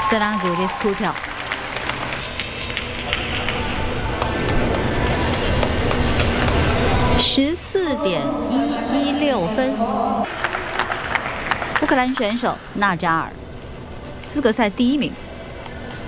德拉古列斯扑跳。14.116分。乌克兰选手纳扎尔，资格赛第1名。